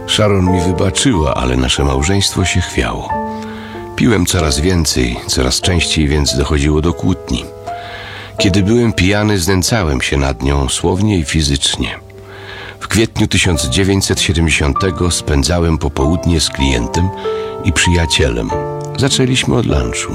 Sharon mi wybaczyła, ale nasze małżeństwo się chwiało. Piłem coraz więcej, coraz częściej, więc dochodziło do kłótni. Kiedy byłem pijany, znęcałem się nad nią słownie i fizycznie. W kwietniu 1970 spędzałem popołudnie z klientem i przyjacielem. Zaczęliśmy od lunchu.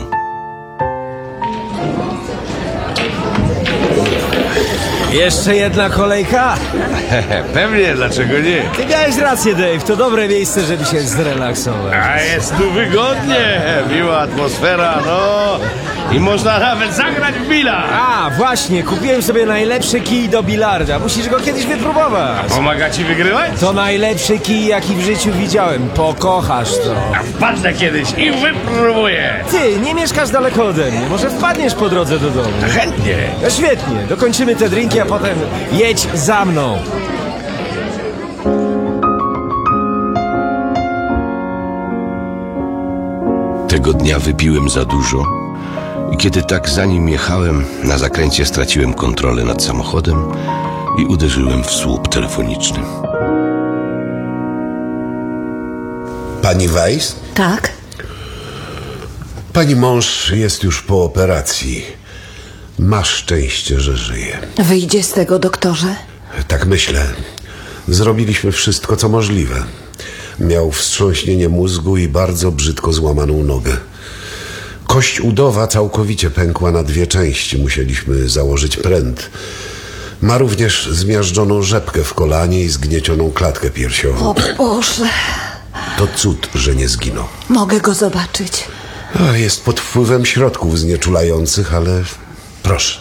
Jeszcze jedna kolejka? Pewnie, dlaczego nie? Ty miałeś rację, Dave, to dobre miejsce, żeby się zrelaksować. A jest tu wygodnie, miła atmosfera, no. I można nawet zagrać w bilar. A, właśnie, kupiłem sobie najlepszy kij do bilarda. Musisz go kiedyś wypróbować. Pomaga ci wygrywać? To najlepszy kij, jaki w życiu widziałem. Pokochasz to. A wpadnę kiedyś i wypróbuję. Ty, nie mieszkasz daleko ode mnie. Może wpadniesz po drodze do domu. Chętnie. No świetnie, dokończymy te drinki, a potem jedź za mną. Tego dnia wypiłem za dużo i kiedy tak za nim jechałem, na zakręcie straciłem kontrolę nad samochodem i uderzyłem w słup telefoniczny. Pani Weiss? Tak? Pani mąż jest już po operacji. Ma szczęście, że żyje. Wyjdzie z tego, doktorze? Tak myślę. Zrobiliśmy wszystko, co możliwe. Miał wstrząśnienie mózgu i bardzo brzydko złamaną nogę. Kość udowa całkowicie pękła na 2 części. Musieliśmy założyć pręt. Ma również zmiażdżoną rzepkę w kolanie i zgniecioną klatkę piersiową. O Boże, To cud, że nie zginął. mogę go zobaczyć. Jest pod wpływem środków znieczulających, ale proszę.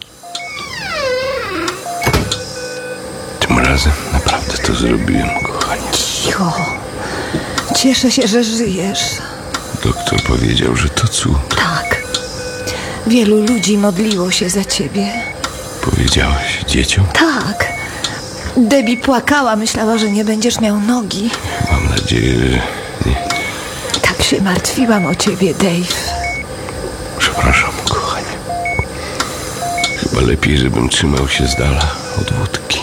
Tym razem naprawdę to zrobiłem, kochanie. Cicho. Cieszę się, że żyjesz. Doktor powiedział, że to cud. Tak. Wielu ludzi modliło się za ciebie. Powiedziałaś dzieciom? Tak. Debbie płakała, myślała, że nie będziesz miał nogi. Mam nadzieję, że nie. Tak się martwiłam o ciebie, Dave. Przepraszam, kochanie. Chyba lepiej, żebym trzymał się z dala od wódki.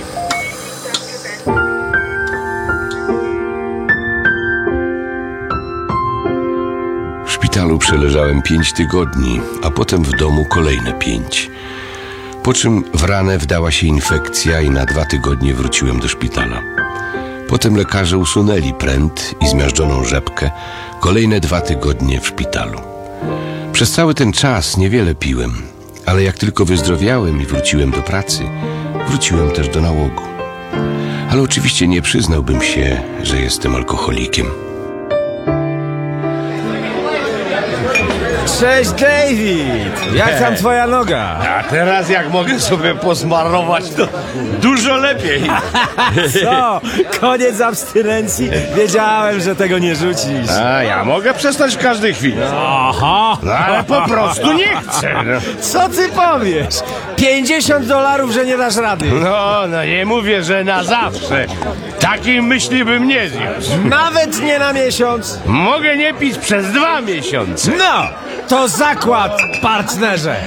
W szpitalu przeleżałem 5 tygodni, a potem w domu kolejne 5. Po czym w ranę wdała się infekcja i na 2 tygodnie wróciłem do szpitala. Potem lekarze usunęli pręt i zmiażdżoną rzepkę. Kolejne 2 tygodnie w szpitalu. Przez cały ten czas niewiele piłem, ale jak tylko wyzdrowiałem i wróciłem do pracy, wróciłem też do nałogu. Ale oczywiście nie przyznałbym się, że jestem alkoholikiem. Cześć, David! Jak tam twoja noga? A teraz jak mogę sobie posmarować, to dużo lepiej. Co? Koniec abstynencji? Wiedziałem, że tego nie rzucisz. A ja mogę przestać w każdej chwili. Aha! No ale po prostu nie chcę. No. Co ty powiesz? $50, że nie dasz rady. No nie mówię, że na zawsze. Takiej myśli bym nie zniósł. Nawet nie na miesiąc. Mogę nie pić przez 2 miesiące. No, to zakład, partnerze.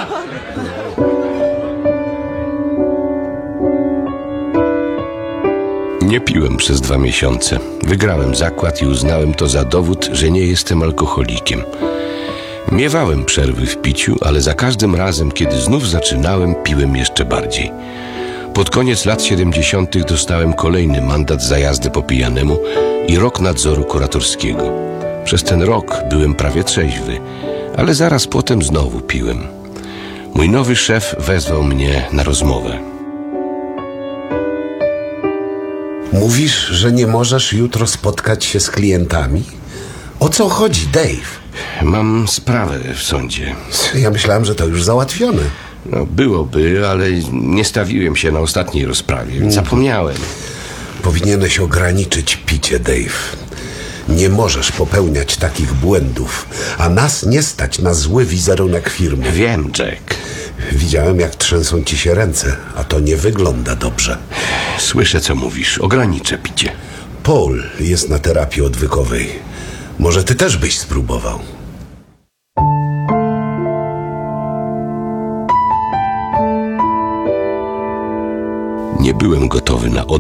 Nie piłem przez 2 miesiące. Wygrałem zakład i uznałem to za dowód, że nie jestem alkoholikiem. Miewałem przerwy w piciu, ale za każdym razem, kiedy znów zaczynałem, piłem jeszcze bardziej. Pod koniec lat 70. dostałem kolejny mandat za jazdę po pijanemu i rok nadzoru kuratorskiego. Przez ten rok byłem prawie trzeźwy, ale zaraz potem znowu piłem. Mój nowy szef wezwał mnie na rozmowę. Mówisz, że nie możesz jutro spotkać się z klientami? O co chodzi, Dave? Mam sprawę w sądzie. Ja myślałem, że to już załatwione. No, byłoby, ale nie stawiłem się na ostatniej rozprawie, więc zapomniałem. Powinieneś ograniczyć picie, Dave. Nie możesz popełniać takich błędów, a nas nie stać na zły wizerunek firmy. Wiem, Jack. Widziałem, jak trzęsą ci się ręce, a to nie wygląda dobrze. Słyszę, co mówisz. Ograniczę picie. Paul jest na terapii odwykowej. Może ty też byś spróbował. Nie byłem gotowy na